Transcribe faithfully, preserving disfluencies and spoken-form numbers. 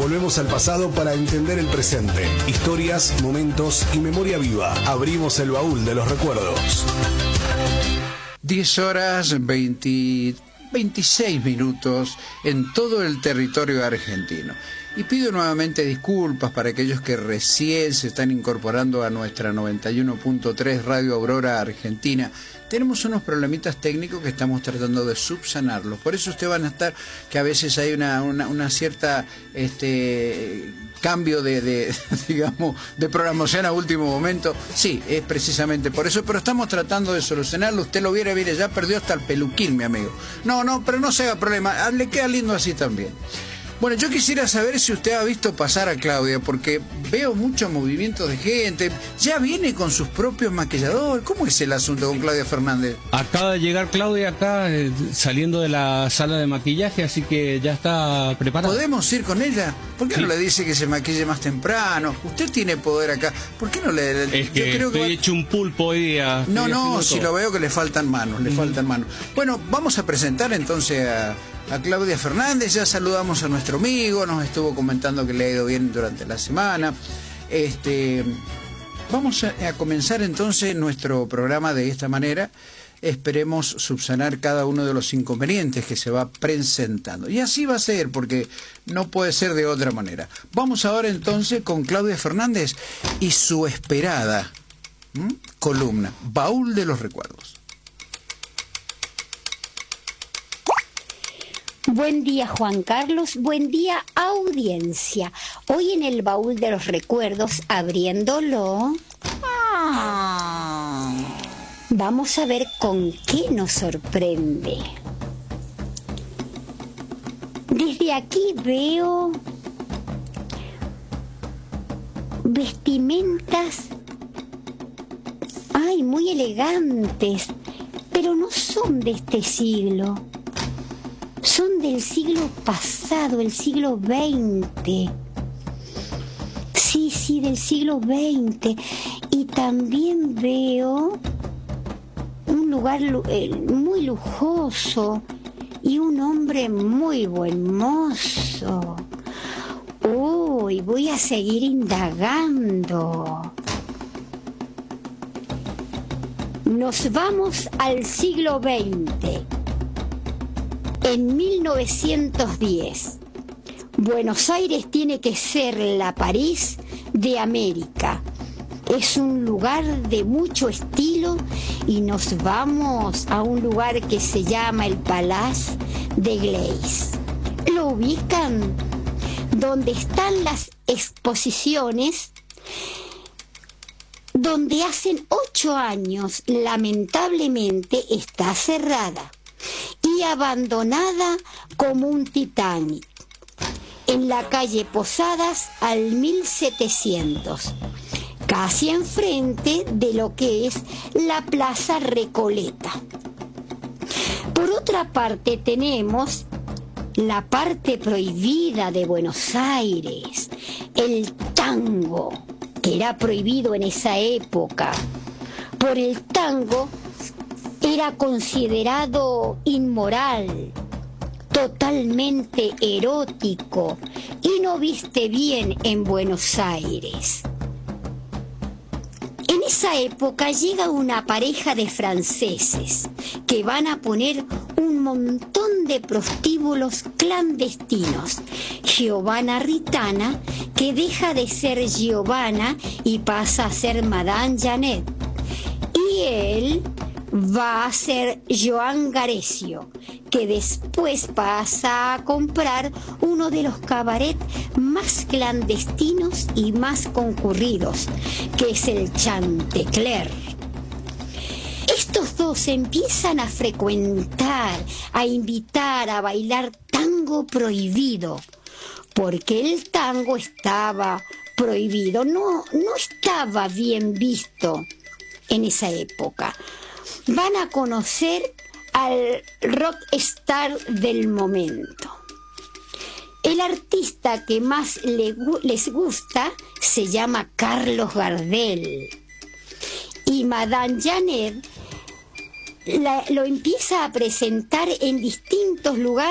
Volvemos al pasado para entender el presente. Historias, momentos y memoria viva. Abrimos el baúl de los recuerdos. diez horas veinte, veintiséis minutos en todo el territorio argentino. Y pido nuevamente disculpas para aquellos que recién se están incorporando a nuestra noventa y uno punto tres Radio Aurora Argentina. Tenemos unos problemitas técnicos que estamos tratando de subsanarlos. Por eso ustedes van a estar, que a veces hay una, una, una cierta este, cambio de, de, digamos, de programación a último momento. Sí, es precisamente por eso, pero estamos tratando de solucionarlo. Usted lo viera, mire, ya perdió hasta el peluquín, mi amigo. No, no, pero no se haga problema, le queda lindo así también. Bueno, yo quisiera saber si usted ha visto pasar a Claudia, porque veo mucho movimiento de gente. Ya viene con sus propios maquilladores. ¿Cómo es el asunto con Claudia Fernández? Acaba de llegar Claudia acá, eh, saliendo de la sala de maquillaje, así que ya está preparada. ¿Podemos ir con ella? ¿Por qué Sí. no le dice que se maquille más temprano? Usted tiene poder acá. ¿Por qué no le...? Es que yo creo estoy que va... hecho un pulpo hoy día. No, Estoy no, haciendo si todo. lo veo que le faltan manos, le Mm. faltan manos. Bueno, vamos a presentar entonces a, a Claudia Fernández. Ya saludamos a nuestro amigo, nos estuvo comentando que le ha ido bien durante la semana. Este, vamos a, a comenzar entonces nuestro programa de esta manera. Esperemos subsanar cada uno de los inconvenientes que se va presentando. Y así va a ser, porque no puede ser de otra manera. Vamos ahora entonces con Claudia Fernández y su esperada ¿m? columna, Baúl de los Recuerdos. Buen día, Juan Carlos, buen día, audiencia. Hoy en el Baúl de los Recuerdos, abriéndolo, vamos a ver con qué nos sorprende. Desde aquí veo vestimentas, ay, muy elegantes, pero no son de este siglo. Son del siglo pasado, el siglo veinte. Sí, sí, del siglo veinte. Y también veo un lugar eh, muy lujoso y un hombre muy buen mozo. Uy, voy a seguir indagando. Nos vamos al siglo veinte. En mil novecientos diez, Buenos Aires tiene que ser la París de América. Es un lugar de mucho estilo y nos vamos a un lugar que se llama el Palace de Glace. ¿Lo ubican? Donde están las exposiciones, donde hacen ocho años, lamentablemente, está cerrada y abandonada como un Titanic, en la calle Posadas al mil setecientos, casi enfrente de lo que es la Plaza Recoleta. Por otra parte tenemos la parte prohibida de Buenos Aires, el tango, que era prohibido en esa época. Por el tango era considerado inmoral, totalmente erótico y no viste bien en Buenos Aires. En esa época llega una pareja de franceses que van a poner un montón de prostíbulos clandestinos. Giovanna Ritana, que deja de ser Giovanna y pasa a ser Madame Janet. Y él va a ser Joan Garesio, que después pasa a comprar uno de los cabarets más clandestinos y más concurridos, que es el Chantecler. Estos dos empiezan a frecuentar, a invitar a bailar tango prohibido, porque el tango estaba prohibido, no, no estaba bien visto en esa época. Van a conocer al rockstar del momento. El artista que más le, les gusta se llama Carlos Gardel. Y Madame Janet la, lo empieza a presentar en distintos lugares